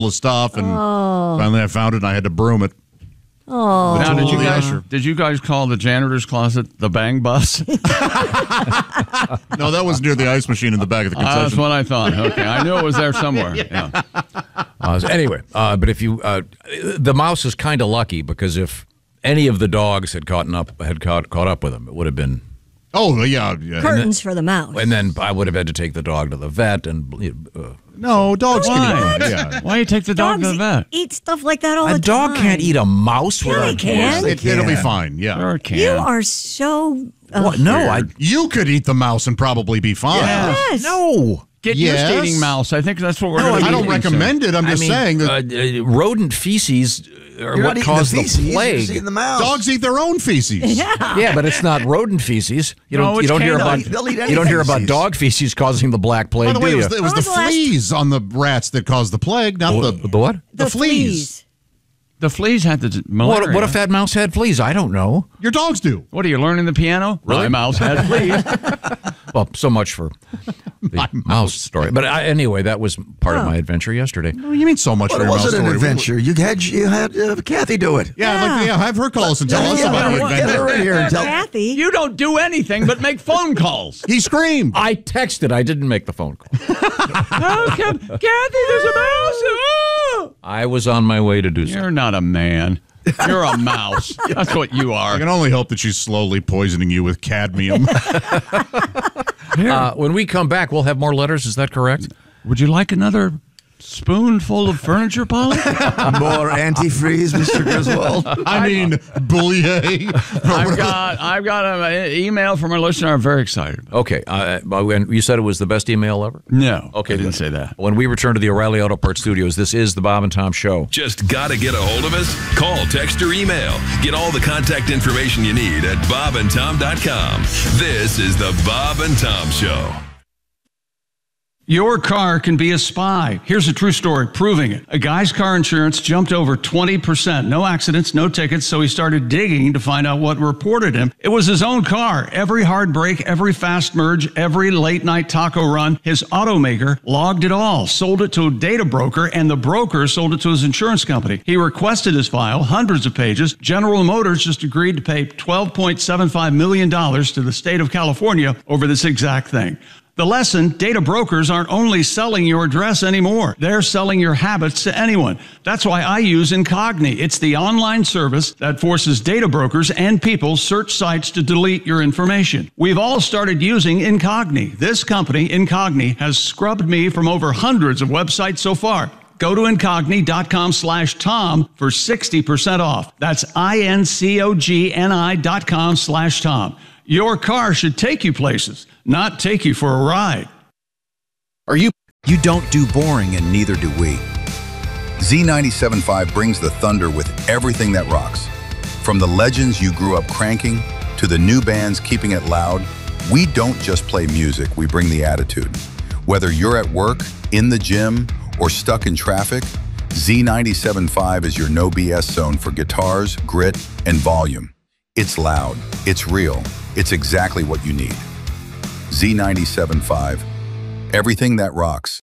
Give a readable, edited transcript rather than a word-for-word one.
of stuff, and finally I found it, and I had to broom it. Oh. Now, did you guys call the janitor's closet the bang bus? No, that was near the ice machine in the back of the concession. That's what I thought. Okay, I knew it was there somewhere. Yeah. Anyway, but if you, the mouse is kind of lucky because if any of the dogs had caught up with him, it would have been. Oh yeah. Curtains for the mouse. And then I would have had to take the dog to the vet and. No, dogs Why? can eat. Yeah. Why you take the dog to the vet? Eat stuff like that all the A time. dog can't eat a mouse with Yeah, a they can. It'll be fine. Yeah. Sure it can. You are so. What? No, You could eat the mouse and probably be fine. Yes. no. Get Yes. used to eating mouse. I think that's what we're going to be I don't eating soon. recommend it. I'm just saying that Rodent feces are You're what not cause eating the feces, you're plague. just eating the mouse. dogs eat their own feces. Yeah, but it's not rodent feces. You No, don't. it's You don't hear canine. about. They'll eat any You don't hear about feces. dog feces causing the black plague, By the way, do you? it was the When was the last- fleas on the rats that caused the plague, not The what? the fleas. The fleas had the malaria. What if that mouse had fleas? I don't know. Your dogs do. What are you learning the piano? Really? My mouse had fleas. Well, so much for the mouse story. But anyway, that was part of my adventure yesterday. What do you mean so much But for it your mouse wasn't an story? adventure. You had Kathy do it. Yeah, have her call us and tell us about the Get her adventure. in here and tell. Kathy. You don't do anything but make phone calls. He screamed. I texted. I didn't make the phone call. Oh, Kathy, there's a mouse. Oh! I was on my way to do so. You're not a man. You're a mouse. That's what you I are. can only hope that she's slowly poisoning you with cadmium. When we come back, we'll have more letters. Is that correct? Would you like another spoonful of furniture, Polly? More antifreeze, Mr. Griswold. I mean, boulier. I've got an email from a listener. I'm very excited. Okay. When you said it was the best email ever? No. Okay, I didn't good. say that. When we return to the O'Reilly Auto Parts Studios, this is the Bob and Tom Show. Just gotta get a hold of us? Call, text, or email. Get all the contact information you need at bobandtom.com. This is the Bob and Tom Show. Your car can be a spy. Here's a true story proving it. A guy's car insurance jumped over 20%. No accidents, no tickets, so he started digging to find out what reported him. It was his own car. Every hard brake, every fast merge, every late night taco run, his automaker logged it all, sold it to a data broker, and the broker sold it to his insurance company. He requested his file, hundreds of pages. General Motors just agreed to pay $12.75 million to the state of California over this exact thing. The lesson, data brokers aren't only selling your address anymore. They're selling your habits to anyone. That's why I use Incogni. It's the online service that forces data brokers and people search sites to delete your information. We've all started using Incogni. This company, Incogni, has scrubbed me from over hundreds of websites so far. Go to incogni.com/Tom for 60% off. That's incogni.com/Tom. Your car should take you places, not take you for a ride. You don't do boring, and neither do we. Z97.5 brings the thunder with everything that rocks. From the legends you grew up cranking to the new bands keeping it loud, we don't just play music, we bring the attitude. Whether you're at work, in the gym, or stuck in traffic, Z97.5 is your no BS zone for guitars, grit, and volume. It's loud, it's real, it's exactly what you need. Z97.5, everything that rocks.